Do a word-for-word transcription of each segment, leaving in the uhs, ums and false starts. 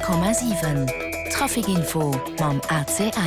Komma sieben Trafikinfo mam A C L.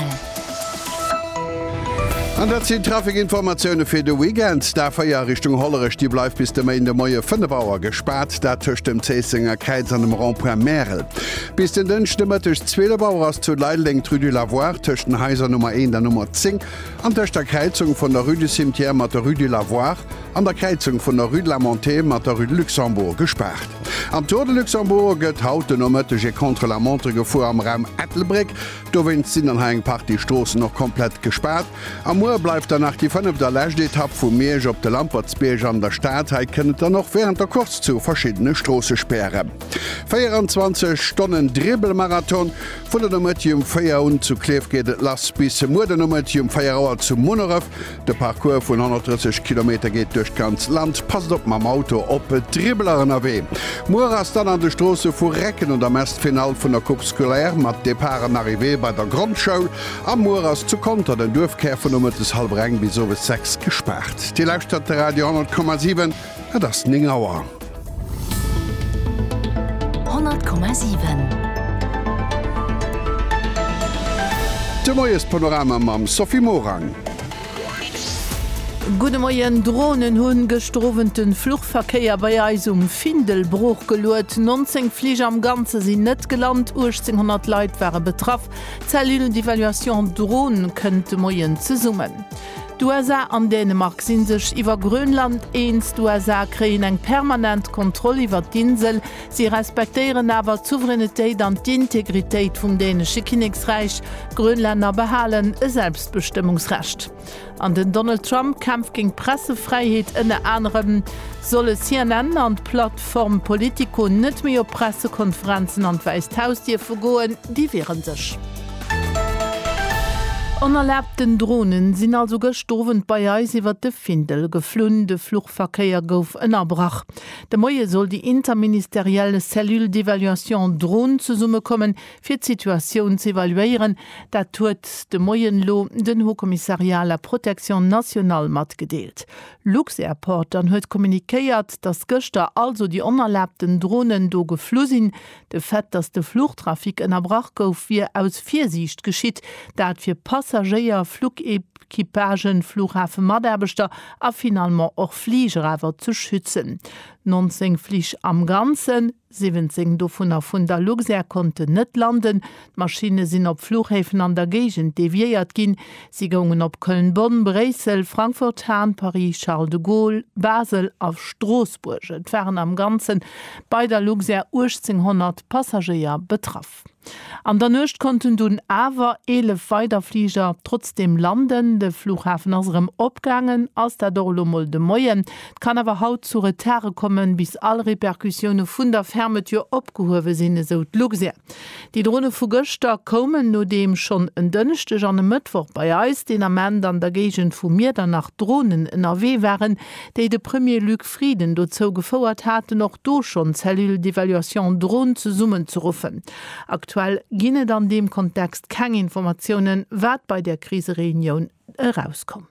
An dat sind Trafikinformationune fir de Weekend, der Feier Richtung Hollerech, die bleif bis de Mai de Moie Fënnebauer gesperrt, dat töcht dem Zeesinger Keiz an dem Randpoint Merel. Bis den dënsch dëmmertech Zweelebauer ass zu Leidling Rue du Lavoir, töchten Häiser Nummer ein der Nummer zehn, an töcht der Kreizung von der Rue du Cimetière mat der Rue du Lavoir, an der Kreizung von der Rue de la Montée mat der Rue de Luxembourg gesperrt. Am Tor de Luxembourg gëtt haut den ommëttege contre la Montre gefu am Ram Ettelbrick, do winnt sinn an hegen Park die Stossen noch komplett gesperrt. Am Moer bleifft danach die fünf der Lächtetapp vum Meerg op de Lampertsbeerg an der Staatheit kënnet er noch während der Kurz zu verschiedene Stosse sperre. vierundzwanzig Stunden Dribbelmarathon vun der Nometium Féierun zu Kleef geht lass bis Mu der Nometium Féierauer zu Munneref. De Parcours vun hundertdreißig Kilometer geht durch ganz Land. Passt op mam Auto op et Dribbeleren awe. Moer ass dann an de Strosse vu Recken und am Mestfinal vun der Coupe Scolaire mat Deparen Arrivé bei der Grundschau. Am Moer ass zu Konter den Dürfkehr vun um des halb Reng bis so sechs gesperrt. Die Laufstadt der Radio hundert Komma sieben hat das Ningauer. hundert Komma sieben. De moies Panorama mam Sophie Morang. Gute Morgen, Drohnen hunn gestrowenten Fluchverkehr bei Eis um Findelbruch geluert. neunzehn Flieger am Ganze sind net gelandet, achtzehnhundert Leute waren betroffen. Zellülen d'Evaluation Drohnen könnte morgen zu summen. Die U S A an Dänemark sind sich über Grönland eins. Die U S A kriegen eng permanent Kontrolle über die Insel. Sie respektieren aber die Souveränität und die Integrität vom dänischen Königsreich. Grönländer behalten ein Selbstbestimmungsrecht. An den Donald Trump kämpft gegen Pressefreiheit unter anderem solle C N N an Plattform Politico nicht mehr auf Pressekonferenzen an Weißhaus vergehen, die wehren sich. Unerlaubten Drohnen sind also gestorben bei Eis iwwer de Findel, geflohen, de Fluchtverkehr gouf ënnerbrach. De Moie soll die interministerielle Cellule d'Evaluation Drohnen zu Summe kommen, fir die Situation zu evaluieren. Dat tut de Moienlo den Hochkommissariat la Protection National mat gedeelt. Lux Airport dann huet kommunikéiert, dass Göster also die unerlaubten Drohnen do geflo sind. De Fett, dass de Fluchttrafik ënnerbrach gouf wie aus Viersicht geschiet, dat fir Passagier, Flugequipagen, Flughafen Maderbeter a finalement auch Fliegeräwer zu schützen. neunzehn Flieg am Ganzen, siebzehn davon von der Luxair konnte net landen. Maschine sind op Flughäfen an der Gegend deviiert gin. Sie gingen op Köln, Bonn, Bresel, Frankfurt, Hahn, Paris, Charles de Gaulle, Basel auf Straßburg. Et waren am Ganzen bei der Luxair achtzehnhundert Passagier betraff. An der Nøcht konnten nun awer elef Weiterflieger trotzdem landen. De Flughafen ausrem opgangen aus der Dorlomol de Moien. Kann aber haut zu Retarre kommen, bis all Reperkussionen vun der Fermetür opgehowe sinne so Luxair. Die Drohne vu Göster kommen no dem schon en dënnechte an Mittwoch bei Eis, den am Mann an der Gegend vu mir danach Drohnen in A W waren, déi de Premier Luc Frieden dozo gefauerert hatte, noch do schon Cellule d'Evaluation Drohnen zu summen zu rufen. Aktuell ginne an dem Kontext keine Informationen, wat bei der Krisereunion herauskommt.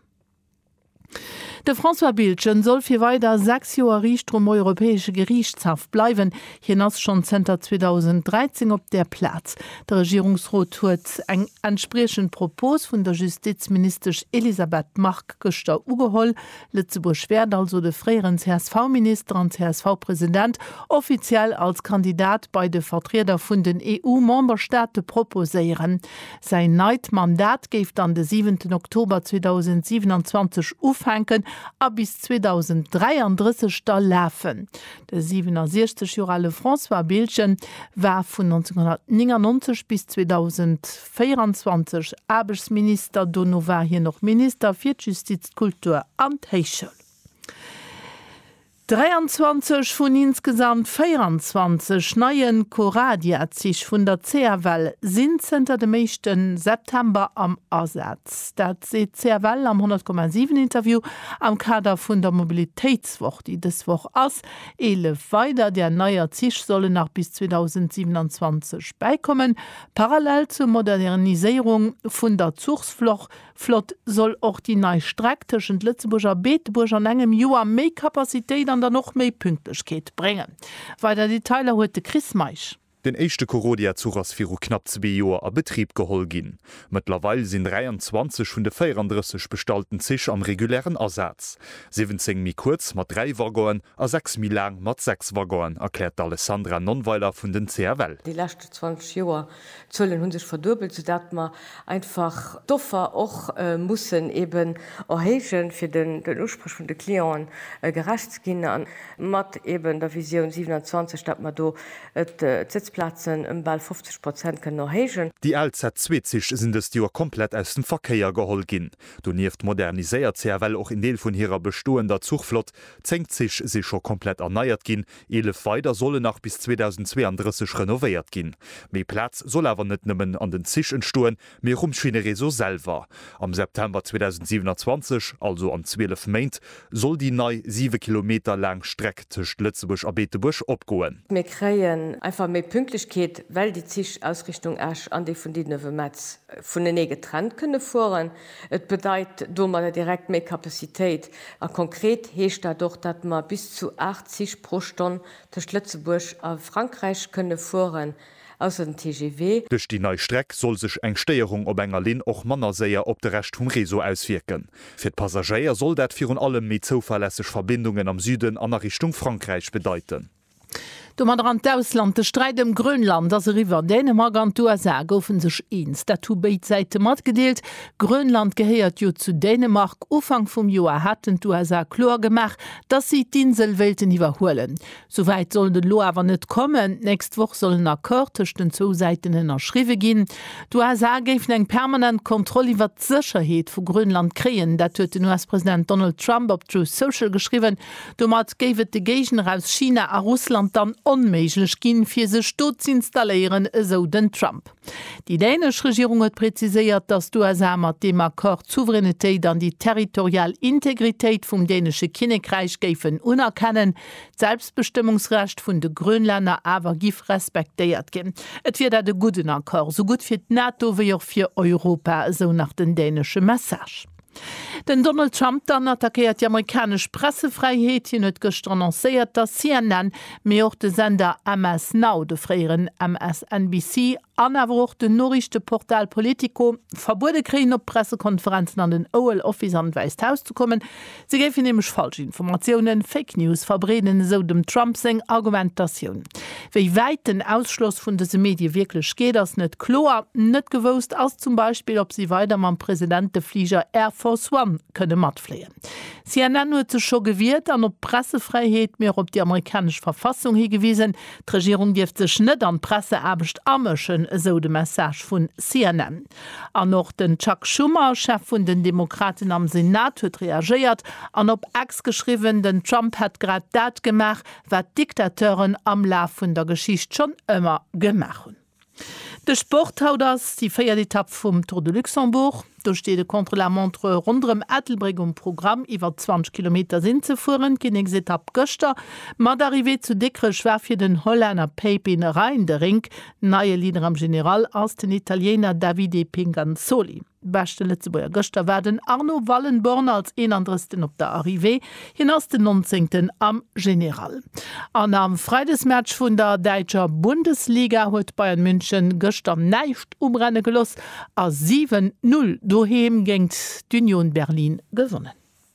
De François Bilchen soll fir weiter sechs Joer Richtrum europäesche Gerichtshaft bleiwen, hien ass schon Zter zweitausenddreizehn op der Platz. Der Regierungsrat huet eng entsprechen Propos vun der Justizministersch Elisabeth Mark Göster ugeholl, Lützeburg werd also de freieren C S V-Minister an C S V-Präsident offiziell als Kandidat bei de Vertreter vun den E U-Memberstaate proposéieren. Sein Neidmandat geft an de siebenten Oktober zweitausendsiebenundzwanzig ufhängen, a bis zweitausenddreiunddreißig da läfen. Der siebenundsechzig-jährige François Bilchen war von neunzehnhundertneunundneunzig bis zweitausendvierundzwanzig Arbeitsminister, Dono war hier noch Minister für Justiz, Kultur und Heichschule. dreiundzwanzig von insgesamt vierundzwanzig neuen Koradiazig von der C R W sind hinter dem meisten September am Ersatz. Das sieht C R W am hundert Komma sieben Interview am Kader von der Mobilitätswoche, die das Woche aus. Elf weiter der neue Zig sollen nach bis zweitausendsiebenundzwanzig beikommen. Parallel zur Modernisierung von der Zugsfloch Flott soll auch die neue Strecke zwischen Lützeburger Beetburg an engem Jahr mehr Kapazität an der noch mehr Pünktlichkeit bringen. Weiter Detailer heute Chris Meisch. Den echte Korodia-Zug ass fir knapp zwei Joer a Betrieb geholl ginn. Mittlerweile sind dreiundzwanzig vun de vierunddreißig bestalten Zich am regulären Ersatz. siebzehn mi kurz mat drei Waggoen a sechs mi lang mat sechs Waggoen, erklärt Alessandra Nonweiler vun den C R L. Die letzten zwanzig Joer zullen hun sich verdoppelt, sodat man einfach doffer och äh, mussssen eben erhegen fir den, den Ursprung vun de Klienten äh, gerecht gin an mat eben der Vision siebenundzwanzig, dat man do et äh, Sitzplatzen im Ball fünfzig Prozent können erhegen. Die L Z zwanzig sind es Joer komplett aus dem Verkeier geholl gin. Du nieft moderniséiert C R L auch in Deel vun hireer bestoender Zugflott zenkt sich sich schon komplett erneiert gin. elef weiter solle nach bis zweitausendzweiunddreißig renoviert gin. Mei Platz soll awer net nëmmen an den Zich entstuen, mé rumschwinere so selber. Am September zweitausendsiebenundzwanzig, also an zwölf Meint, soll die nei sieben Kilometer lang Streck tcht Lützebusch a Beetebusch opgoen. Wir kreien einfach méi Pünktlichkeit, weil die Zichausrichtung Asch an die von die Neue Metz vun den e getrennt könne fuhren. Et bedeit do man direkt méi Kapazität. A konkret heescht dadurch, dat man bis zu achtzig pro Stunde durch Lützeburg a Frankreich könne fuhren. Aus dem T G V. Durch die neue Strecke soll sich eng Steierung op enger Lin och Mannersäier op de Recht vum Reso auswirken. Für Passagier soll dat vir allem mit zuverlässig Verbindungen am Süden an der Richtung Frankreich bedeuten. Du mat an d'Ausland de Streit im Grönland as iwwer Dänemark an U S A goufen sech eens. Dat to Beitseite mat gedeelt. Grönland geheiert jo zu Dänemark. Ufang vum Joer hatten U S A klor gemach, dat sie d'Inselwelten iwwerhoelen. Soweit soll de Lo awer net kommen. Nächst woch sollen akkordch den zo Seiten erschriwe ginn. Du U S A géif eng permanent Kontrolle iwwer d'Sicherheet vu Grönland kreen. Dat huet den U S-Präsident Donald Trump op Truth Social geschriwen. Du mat géiwet de Gegen aus China a Russland dann onméiglech ginn fir se sto zu installieren, eso den Trump. Die dänesch Regierung hat präziséiert, dass du as mat dem Akkord Souveränitéit an die territorial Integritéit vum dänesche Kinnekreich géiffen unerkennen, Selbstbestimmungsrecht vun de Grönländer awer gif respektéiert gin. Et wird dat de guten Akkord, so gut fir d NATO wie auch fir Europa, so nach den dänesche Message. Den Donald Trump dann attackiert die amerikasch Pressefreiheet hin net gestern annoncéiert, dat C N N mé och de Sender M S Now de freieren M S N B C anerwoch de Norrichte Portal Politico verbude kreen op Pressekonferenzen an den Oval Office an Weißhaus zu kommen. Sie gefen nämlich falsche Informationen, Fake News verbreden so dem Trump seg Argumentation. Wéi weit den Ausschluss vun dese Medie wirklich geht ass net klar, net gewost as zum Beispiel, ob sie weiter am Präsident de Flieger Air Force One könne mat flehen. C N N huet ze scho gewiert an op Pressefreiheet mehr op die amerikanische Verfassung hingewiesen. Die Regierung dieft sech net an Presseabecht ammeschen, so de Message vun C N N. An noch den Chuck Schumer, Chef vun den Demokraten am Senat, huet reagiert, an op Ex geschrieben, den Trump hat grad dat gemacht, wat Diktateuren am Lauf vun der Geschicht schon immer gemacht hun. De Sporthauders die Feieretapp vum Tour de Luxembourg. Da steht de Contre-la-Montre rundrem Ethelbregum Programm iwwer zwanzig Kilometer sinn ze fuhren, Kinnings Etapp Göster, mat arrivé zu dickere Schwerfir den Holländer Pepin Rein de Ring, neue Lieder am General aus den Italiener Davide Pinganzoli. Beste Lützeburger Göster werden Arno Wallenborn als eenandristen op der Arrivé hinaus den neunzehnten am General. An am Freidesmatch vun der Deitscher Bundesliga huet Bayern München Göster neicht umrenne geloss a sieben null. Doheem géngt d'Union Berlin gewonnen.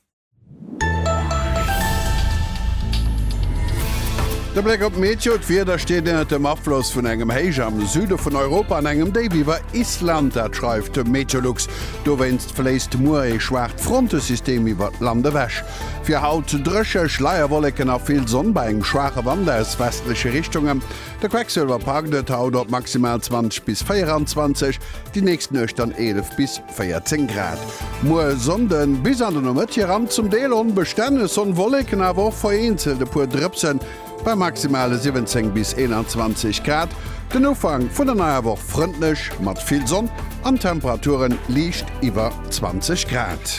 Der Blick op Meteot wie der steht in dem Abfluss vun engem Heich am Süde von Europa an engem Daviwer Island dat schreift dem Meteorlux. Du wennst verläst Mu e schwaart Frontesystem iwwer Lande wäsch. Fi haut dresche Schleierwolleken a viel Sonn bei eng schwache Wande aus westliche Richtungen. Der Quecksilver parknet haut op maximal zwanzig bis vierundzwanzig, die nächsten Öch dann elf bis vierzehn Grad. Mu sonden bis an den Mëtje ran zum Deel unbestänne son Wolleken a wo vereinzelte pur Dripsen, bei maximale siebzehn bis einundzwanzig Grad. Den Ufang vun der neuer Woche freundlich, mat viel Sonn, an Temperaturen liegt über zwanzig Grad.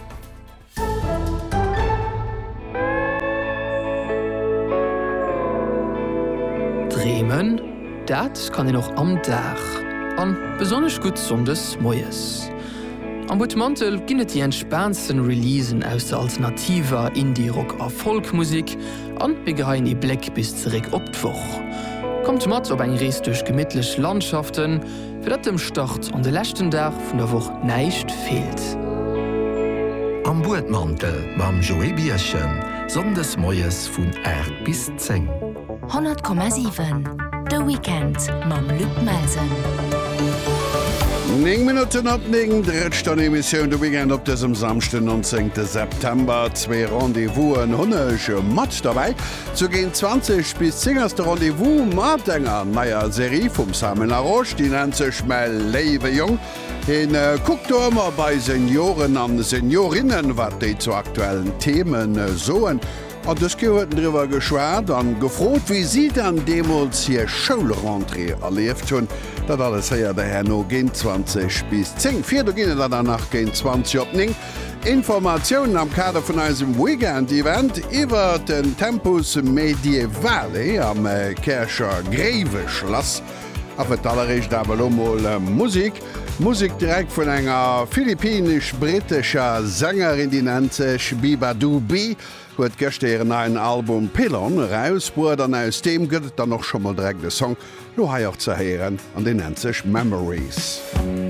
Dremen, dat kann ich noch am Dach. An besonders gut sonndes Moes. Am Butmantel ginnet die entspannsten Releasen aus der alternativer Indie-Rock a Folkmusik an begein e Black bis zurück op d'Woch. kommt mat op eng Rees durch gemidtlech Landschaften, fir dat dem Start an de lächten Dach vun der woch neicht fehlt. Am Bootmantel mam Joe Bierchen, sondes Moies vun Ä bis zeng. hundert Komma sieben The Weekend mam Luc Melsen. Ning Minuten opning dretcht an Emissionioun de Weekend op dess am samchte neunzehnten September zwee Rendevous en hunnege Mat dabei zu gin zwanzig bis zingerste Rendevous mat enger meier Serie vum Samuel Laroche, die nennt sech mal Leiwe Jung. En äh, Kucktormer bei Senioren an Seniorinnen, wat déi zu aktuellen Themen äh, soen. An dës Gehueten drwer geschwert an gefrot, wie si an Demos hier Schoulerentrée erlieft hunn. Dat alles heier der Herr no gin zwanzig bis zehn. Vier ginne dat danach gin zwanzig opning. Informationen am Kader vun eisem Weekend-Event iwwer den Tempus Medievale am äh, Kerscher Greveschloss. Afet allerich dabelomoll äh, Musik. Musik direkt vun enger philippinisch-britischer Sängerin, die nennt sech Bibadou B. huet gesteieren ein Album Pillon rausbuer, dann aus dem gëtt dann noch schon mal direkt de Song lo ha auch zerheieren an den nennt sech Memories.